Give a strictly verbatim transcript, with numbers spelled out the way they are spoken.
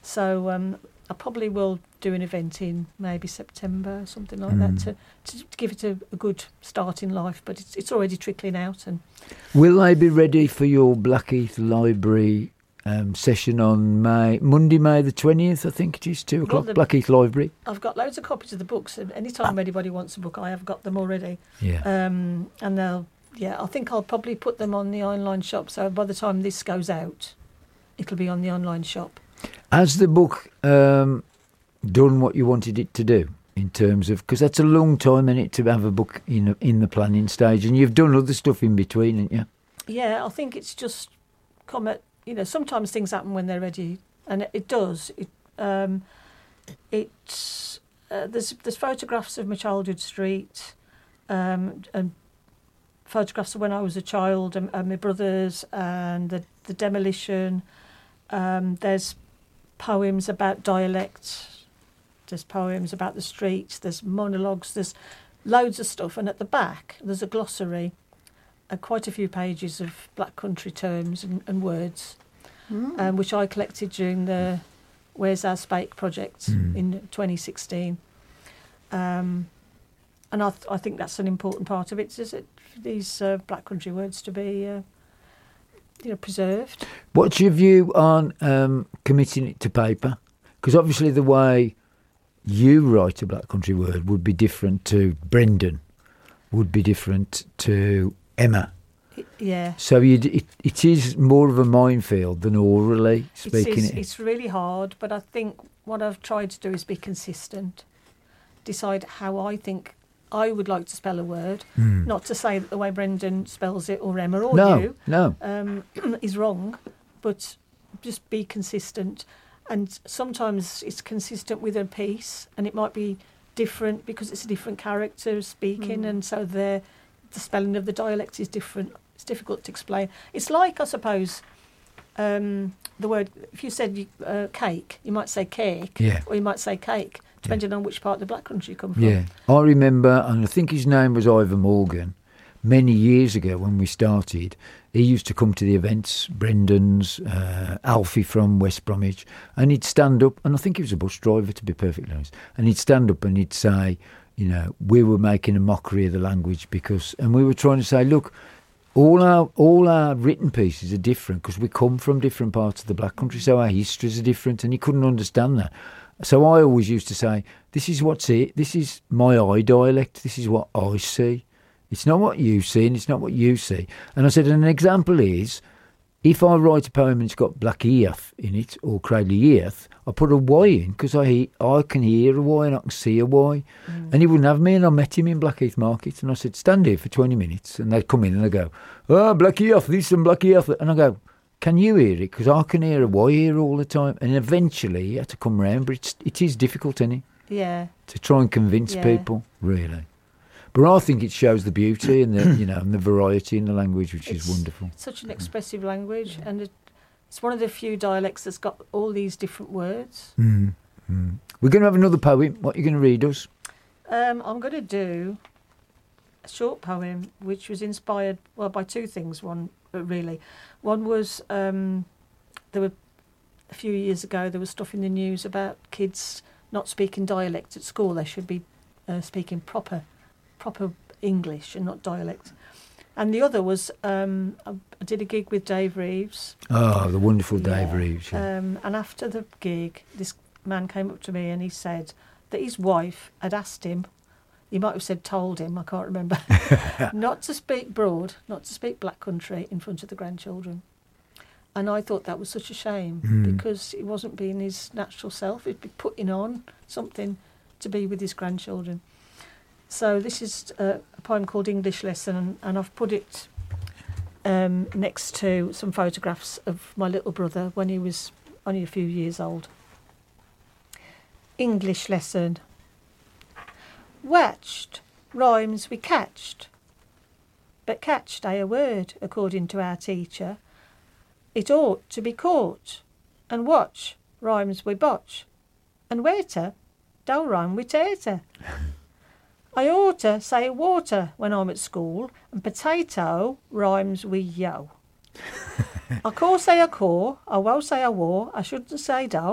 So um, I probably will do an event in maybe September or something like Mm. that to, to, to give it a, a good start in life. But it's, it's already trickling out. And Will they be ready for your Blackheath Library um, session on May Monday, May the twentieth? I think it is two o'clock. Well, the- Blackheath Library. I've got loads of copies of the books. And anytime anybody wants a book, I have got them already. Yeah. Um, and they'll, yeah, I think I'll probably put them on the online shop. So by the time this goes out, it'll be on the online shop. Has the book um, done what you wanted it to do in terms of, because that's a long time in it to have a book in in the planning stage, and you've done other stuff in between, haven't you? Yeah, I think it's just come at, you know, sometimes things happen when they're ready, and it, it does. It, um, it's uh, there's there's photographs of my childhood street, um, and photographs of when I was a child, and, and my brothers, and the the demolition. Um, there's poems about dialect. There's poems about the streets. There's monologues. There's loads of stuff, and at the back there's a glossary. Uh, quite a few pages of Black Country terms and, and words, Mm. um, which I collected during the Where's Our Spake project Mm. in twenty sixteen. Um, and I, th- I think that's an important part of it, is it? These uh, Black Country words to be, uh, you know, preserved. What's your view on um, committing it to paper? Because obviously the way you write a Black Country word would be different to Brendan, would be different to Emma. It, yeah. So you, it, it is more of a minefield than orally speaking It's, it. it's really hard, but I think what I've tried to do is be consistent. Decide how I think I would like to spell a word. Mm. Not to say that the way Brendan spells it, or Emma, or No, you, no. um, is wrong, but just be consistent. And sometimes it's consistent with a piece, and it might be different because it's a different character speaking, Mm. and so the the spelling of the dialect is different. It's difficult to explain. It's like, I suppose, um, the word, if you said uh, cake, you might say cake, Yeah. or you might say cake, depending on which part of the Black Country you come from. Yeah, I remember, and I think his name was Ivor Morgan, many years ago when we started. He used to come to the events, Brendan's, uh, Alfie from West Bromwich, and he'd stand up, and I think he was a bus driver, to be perfectly honest, and he'd stand up and he'd say, you know, we were making a mockery of the language because, and we were trying to say, look, all our all our written pieces are different because we come from different parts of the Black Country, so our histories are different, and he couldn't understand that. So I always used to say, this is what's it, this is my I dialect, this is what I see. It's not what you see, and it's not what you see. And I said, an example is, if I write a poem and it's got Black Earth in it, or Cradley Earth, I put a Y in, because I he- I can hear a Y and I can see a Y. Mm. And he wouldn't have me, and I met him in Blackheath Market, and I said, stand here for twenty minutes. And they'd come in and they go, oh, Black Earth, this and Black Earth. And I go, can you hear it? Because I can hear a Y here all the time. And eventually he had to come round, but it's, it is difficult, isn't it? Yeah. To try and convince Yeah. people, really. But I think it shows the beauty and the, you know, and the variety in the language, which It's is wonderful. Such an expressive language, and it, it's one of the few dialects that's got all these different words. Mm. Mm. We're going to have another poem. What are you going to read us? Um, I'm going to do a short poem which was inspired, well, by two things. One, uh, really, one was um, there were a few years ago there was stuff in the news about kids not speaking dialect at school. They should be uh, speaking proper, proper English and not dialect. And the other was um, I, I did a gig with Dave Reeves. Oh, the wonderful Dave Yeah. Reeves. Yeah. Um, and after the gig, this man came up to me and he said that his wife had asked him, he might have said told him, I can't remember, not to speak broad, not to speak Black Country in front of the grandchildren. And I thought that was such a shame Mm. because he wasn't being his natural self. He'd be putting on something to be with his grandchildren. So this is a, a poem called English Lesson, and, and I've put it um, next to some photographs of my little brother when he was only a few years old. English Lesson. Watched rhymes we catched, but catched ain't a word, according to our teacher. It ought to be caught, and watch rhymes we botch, and waiter don't rhyme with tater. I oughta say water when I'm at school, and potato rhymes with yo. I call say I call, I won't say I wore, I shouldn't say do,